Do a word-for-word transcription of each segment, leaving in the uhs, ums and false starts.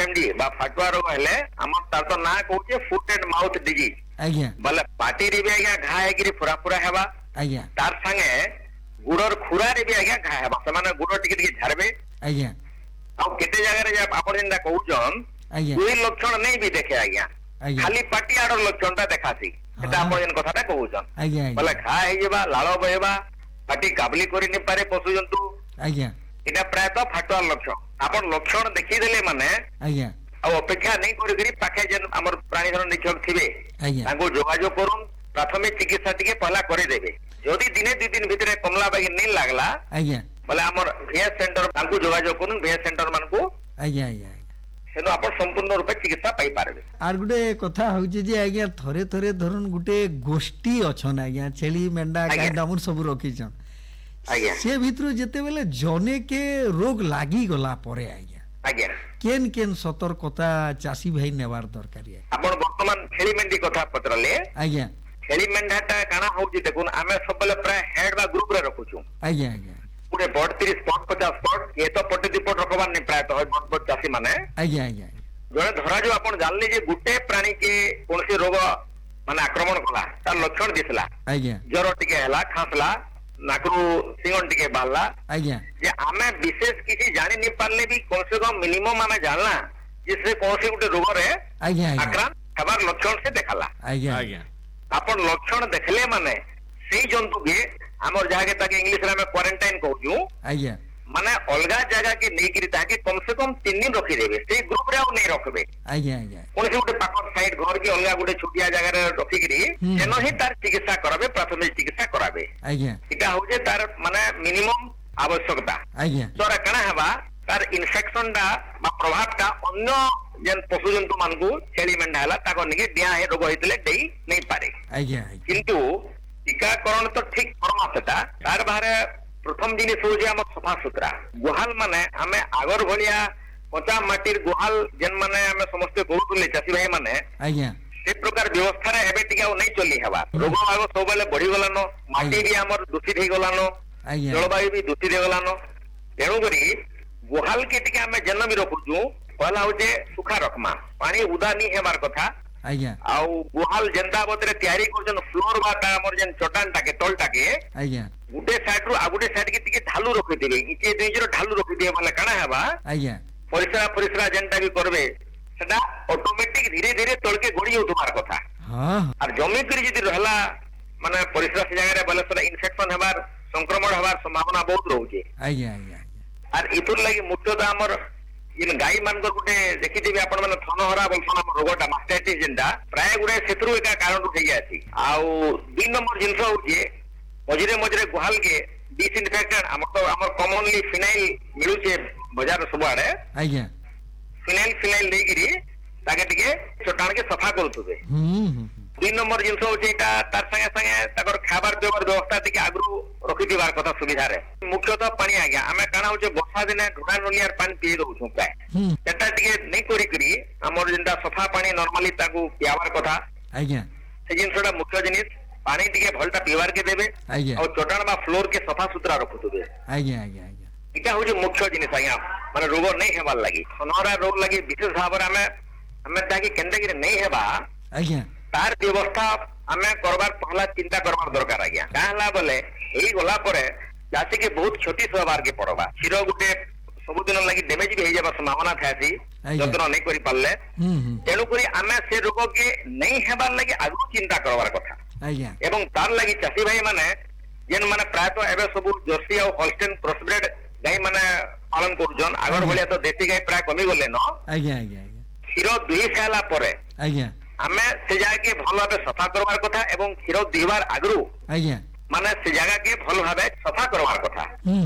FMD बा फाटुआ रोग हेले हमर तार तो ना कहूचे फुट एंड माउथ डिजीज आज्ञा बोले पाटी रे भी आज्ञा घा हेगिरी पूरा पूरा हेबा आज्ञा तार संगे गुड़र खुरा रे भी आज्ञा घा हेबा समान गुड़ टिके टिके झारबे आज्ञा आ केते जगह रे आपण जेंदा कहउजन आज्ञा कोई लक्षण नहीं भी देखे आज्ञा आज्ञा खाली पाटी आडर लक्षणटा देखासी एटा आपण जेन कथाटा कहउजन आज्ञा बोले घा हे जेबा लाळ बहेबा पाटी काबली करि नि पारे पशु जंतु आज्ञा एटा प्राय तो फाटुआ लक्षण आपण लक्षण देखि देले माने आज्ञा आ अपेक्षा नहीं करि करि पाखे जेन हमर प्राणी धन निरीक्षक थिबे आज्ञा ताको जोगाजोग करूं प्राथमिक चिकित्सा टिके पहला करे देबे जदि दिने दुई दिन भितरे कमला बागी नहीं लागला आज्ञा बोले हमर वीएस सेंटर ताको जोगाजोग करूं वीएस सेंटर मानकू आज्ञा आज्ञा सेनो आपण संपूर्ण रूपे चिकित्सा पाई पारबे आर गुटे कथा होउचे जे आज्ञा थरे थरे धरुन गुटे गोष्ठी अछन आज्ञा छेली मेंढा गाय दामुर सब रखिछन आज्ञा से भितरु जेते बेले जने के रोग लागी गला परे आज्ञा आज्ञा केन केन सतर्कता चासी भाई नेवार दरकारी आपण वर्तमान छेली मेंढी कथा पत्रले आज्ञा छेली मेंढाटा काना होउची देखुन आमे सबले प्राय हेड बा ग्रुप रे रखुछु आज्ञा आज्ञा पुरे बड तीस पट पचास पट ये तो पटे दि पट रखबार नहीं प्राय तो बड बड चासी माने आज्ञा आज्ञा जने धरा जो आपण जानले जे गुटे प्राणी के कोनसी रोग माने आक्रमण कला तार लक्षण दिसला आज्ञा ज्वर टिके हला खासला नाकरू सिंगन टिके बाहला आज्ञा जे आमे विशेष किसी जानि नहीं पारले भी कम से कम मिनिमम आमे जानला जिससे कोनसी गुटे रोग रे आज्ञा आज्ञा आक्रांत हबार लक्षण से देखाला आज्ञा आज्ञा आपण लक्षण देखले माने सेही जंतु के हमर जहां के ताके इंग्लिश रे में क्वारंटाइन कहू आज्ञा माने अलगा जगह के नहीं करी ताके कम से कम तीन दिन रखी देबे से ग्रुप रे नहीं रखबे आज्ञा आज्ञा कोन से गुटे पाकर साइड घर के अलगा गुटे छुटिया जगह रे रखी करी एनो ही तार चिकित्सा कराबे प्राथमिक चिकित्सा कराबे आज्ञा इटा होजे तार माने मिनिमम आवश्यकता आज्ञा तोरा कना हबा तार इन्फेक्शन डा बा प्रभाव टा अन्य जेन पशु जंतु मानकू छेली मेंढा हला ताको निके दिया हे रोग होइतले देई नहीं पारे आज्ञा किंतु टीकाकरण तो ठीक करमा सेटा तार बाहरे प्रथम जिनिस होजे हम सफा सुतरा गुहाल माने हमें आगर भलिया कच्चा माटीर गुहाल जेन माने हमें समस्त करूले चासी भाई माने आज्ञा से प्रकार व्यवस्था रे हेबे टिका नहीं चली हवा रोग आगो सब बेले बढ़ी गलानो माटी भी हमर दूषित हे गलानो आज्ञा जलवायु भी दूषित हे गलानो तेणु करी गुहाल के टिका हमें जन्म भी रखुछु पहला होजे सुखा रखमा पानी उदा नहीं हेबार कथा आज्ञा आउ गुहाल जेंता बतरे तैयारी करजन फ्लोर बा ता हमर जेन चटान टाके तल टाके आज्ञा गुटे साइड रु आ गुटे साइड के टिके ढालू रखि दिबे इचे दुइजरो ढालू रखि दिबे माने काना हेबा आज्ञा परिसरा परिसरा जेंटा भी करबे सेटा ऑटोमेटिक धीरे धीरे तळके गड़ी उठबार कथा हां आर जमी करी जदी रहला माने परिसरा से जगह रे बलसरा इन्फेक्शन हेबार संक्रमण हेबार संभावना बहुत रहउचे आज्ञा आज्ञा आर इतुर लागि मुख्यतः हमर इन गाई मान को गुटे देखि देबे आपण माने थनहरा बोलछन हम रोगटा मास्टाइटिस जेंटा प्राय गुडे सेतरु एका कारण होई आसी आउ दुई नंबर जिंस होजे मझिरे मझिरे गुहाल के डिसइंफेक्टेंट हमर तो हमर कॉमनली फिनाइल मिलुचे बाजार सब आड़े आज्ञा फिनाइल फिनाइल देगिरी ताके टिके चटान के सफा करतुबे हम्म दुई नंबर जिंस होचे एटा तार संगे संगे ताकर खाबार देवर व्यवस्था टिके आगरु रखि दिबार कथा सुविधा रे मुख्यतः पानी आ गया हमें काना होचे वर्षा दिने ढुडा नलियार पानी पी दउछु प्राय एटा टिके नहीं करी करी हमर जेंटा सफा पानी नॉर्मली ताकू पियावार कथा आज्ञा से जिनसटा मुख्य जिनिस पानी टिके भलटा पिवार के देबे आज्ञा और चटान बा फ्लोर के सफा सुतरा रखुतुबे आज्ञा आज्ञा आज्ञा इटा होचे मुख्य जिनिस आज्ञा माने रोग नहीं हेबार लागि सनहरा रोग लागि विशेष भाव रे हमें हमें ताकि केनता कि नहीं हेबा आज्ञा तार व्यवस्था हमें करबार पहला चिंता करबार दरकार आज्ञा काहला बोले एई गला परे चासी के बहुत क्षति सहबार के पड़बा क्षीर गुटे सबुदिन लागि डैमेज भी हो जाबा संभावना थासी जतन नहीं करि पारले तेणु करी आमे से रोग के नहीं हेबार लागि आगु चिंता करबार कथा आज्ञा एवं तार लागि चासी भाई माने जेन माने प्राय तो एबे सब जर्सी और होल्स्टेन क्रॉसब्रेड गाय माने पालन करजन आगर भलिया तो देसी गाय प्राय कमी गले न आज्ञा आज्ञा क्षीर दुई साला परे आज्ञा आमे से जाय के भल भाबे सफा करबार कथा एवं क्षीर दुईबार आगरु आज्ञा माने से जगह के भल भाबे सफा करबार कथा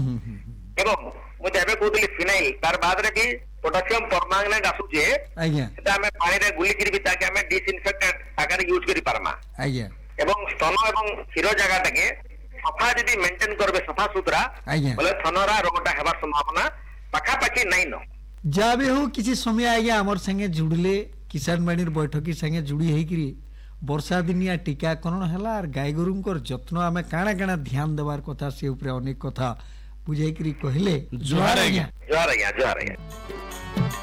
एवं मु जेबे कहतली फिनाइल तार बाद रे भी पोटेशियम परमांगनेट आसुजे आज्ञा सेटा हमें पानी रे गुली करी भी ताकि हमें डिसइंफेक्टेंट आकार यूज करी पारमा आज्ञा एवं स्तन एवं क्षीर जगह टाके सफा जदी मेंटेन करबे सफा सुतरा आज्ञा बोले थनरा रोगटा हेबार संभावना पाखा पाखी नहीं न जाबे हो किसी समय आज्ञा हमर संगे जुड़ले किसान बाणीर बैठकी संगे जुड़ी हेकरी वर्षा दिनिया टीकाकरण हला और गाय गोरुंकर जत्न आमे काना काना ध्यान देवार कथा से ऊपर अनेक कथा बुझाई करी कहले जोहार आज्ञा जोहार आज्ञा जोहार आज्ञा।